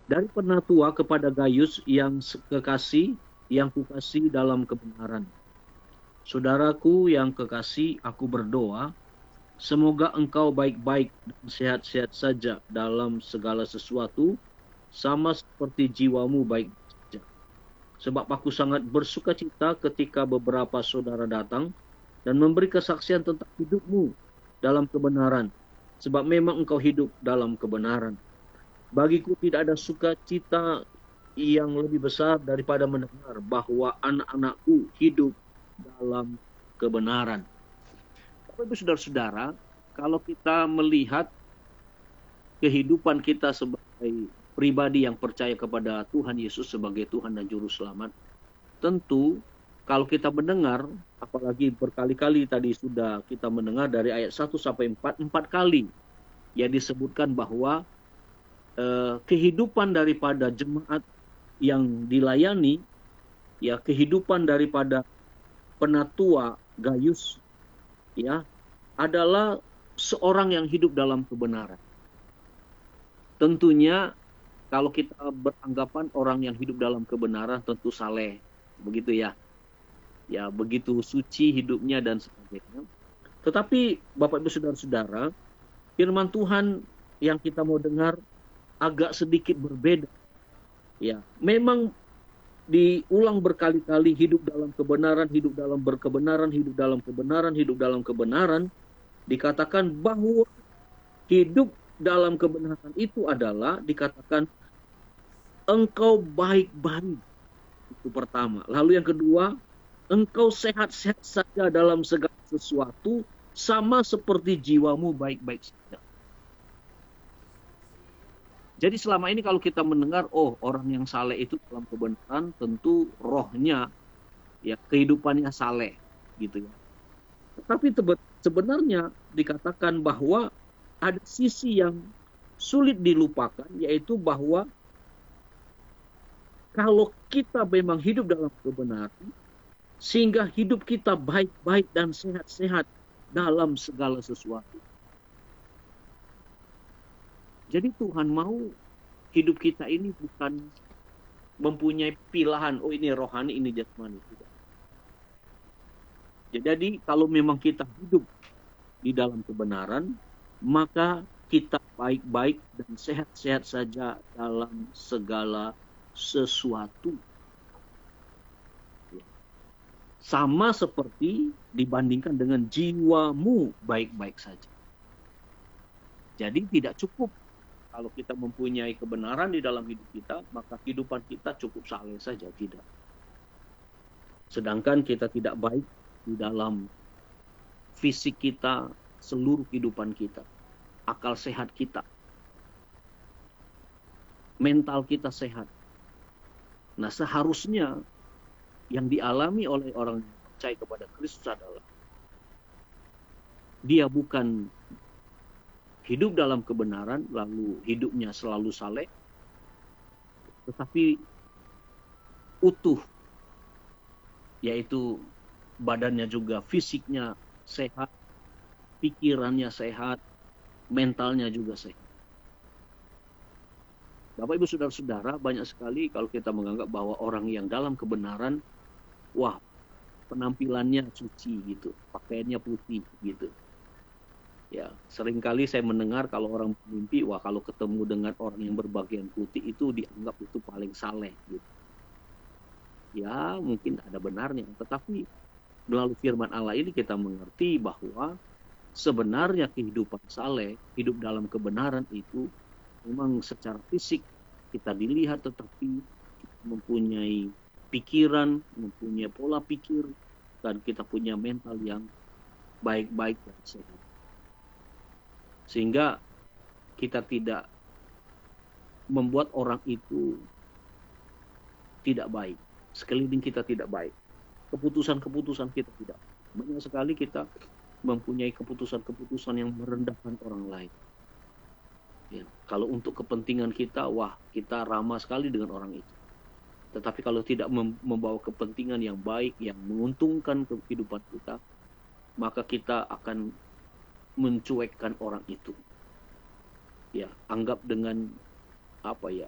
Dari penatua kepada Gaius yang kekasih, yang kukasih dalam kebenaran. Saudaraku yang kekasih, aku berdoa, semoga engkau baik-baik dan sehat-sehat saja dalam segala sesuatu, sama seperti jiwamu baik saja. Sebab aku sangat bersuka cita ketika beberapa saudara datang dan memberi kesaksian tentang hidupmu dalam kebenaran. Sebab memang engkau hidup dalam kebenaran. Bagiku tidak ada sukacita yang lebih besar daripada mendengar bahwa anak-anakku hidup dalam kebenaran. Bapak Ibu Saudara-saudara, kalau kita melihat kehidupan kita sebagai pribadi yang percaya kepada Tuhan Yesus sebagai Tuhan dan Juru Selamat, tentu kalau kita mendengar, apalagi berkali-kali tadi sudah kita mendengar dari ayat 1 sampai 4 kali ya disebutkan bahwa kehidupan daripada jemaat yang dilayani, ya kehidupan daripada penatua Gaius, ya adalah seorang yang hidup dalam kebenaran. Tentunya kalau kita beranggapan orang yang hidup dalam kebenaran tentu saleh, begitu ya. Ya, begitu suci hidupnya dan sebagainya. Tetapi Bapak Ibu Saudara-saudara, firman Tuhan yang kita mau dengar agak sedikit berbeda. Ya, memang diulang berkali-kali hidup dalam kebenaran, hidup dalam berkebenaran, hidup dalam kebenaran, hidup dalam kebenaran. Dikatakan bahwa hidup dalam kebenaran itu adalah dikatakan engkau baik-baik. Itu pertama. Lalu yang kedua, engkau sehat-sehat saja dalam segala sesuatu, sama seperti jiwamu baik-baik saja. Jadi selama ini kalau kita mendengar, oh orang yang saleh itu dalam kebenaran, tentu rohnya, ya kehidupannya saleh, gitu ya. Tetapi sebenarnya dikatakan bahwa ada sisi yang sulit dilupakan, yaitu bahwa kalau kita memang hidup dalam kebenaran, sehingga hidup kita baik-baik dan sehat-sehat dalam segala sesuatu. Jadi Tuhan mau hidup kita ini bukan mempunyai pilihan, oh ini rohani, ini jasmani. Jadi kalau memang kita hidup di dalam kebenaran, maka kita baik-baik dan sehat-sehat saja dalam segala sesuatu. Sama seperti dibandingkan dengan jiwamu baik-baik saja. Jadi tidak cukup kalau kita mempunyai kebenaran di dalam hidup kita, maka kehidupan kita cukup saleh saja, tidak. Sedangkan kita tidak baik di dalam fisik kita, seluruh kehidupan kita, akal sehat kita, mental kita sehat. Nah, seharusnya yang dialami oleh orang yang percaya kepada Kristus adalah dia bukan hidup dalam kebenaran, lalu hidupnya selalu saleh, tetapi utuh, yaitu badannya juga, fisiknya sehat, pikirannya sehat, mentalnya juga sehat. Bapak Ibu Saudara-saudara, banyak sekali kalau kita menganggap bahwa orang yang dalam kebenaran, wah penampilannya suci gitu, pakaiannya putih gitu. Ya, seringkali saya mendengar kalau orang bermimpi, wah kalau ketemu dengan orang yang berpakaian putih itu dianggap itu paling saleh gitu. Ya, mungkin ada benarnya, tetapi melalui firman Allah ini kita mengerti bahwa sebenarnya kehidupan saleh, hidup dalam kebenaran itu memang secara fisik kita dilihat, tetapi kita mempunyai pikiran, mempunyai pola pikir, dan kita punya mental yang baik-baik dan sehat. Sehingga kita tidak membuat orang itu tidak baik. Sekeliling kita tidak baik. Keputusan-keputusan kita tidak. Banyak sekali kita mempunyai keputusan-keputusan yang merendahkan orang lain. Ya, kalau untuk kepentingan kita, wah kita ramah sekali dengan orang itu. Tetapi kalau tidak membawa kepentingan yang baik, yang menguntungkan kehidupan kita, maka kita akan mencuekkan orang itu. Ya, anggap dengan